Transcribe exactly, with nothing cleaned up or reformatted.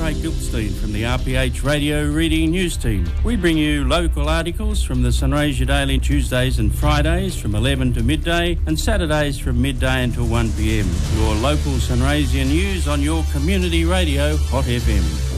Craig Gilstein from the R P H Radio Reading News Team. We bring you local articles from the Sunraysia Daily Tuesdays and Fridays from eleven to midday and Saturdays from midday until one p m. Your local Sunraysia news on your community radio, Hot F M.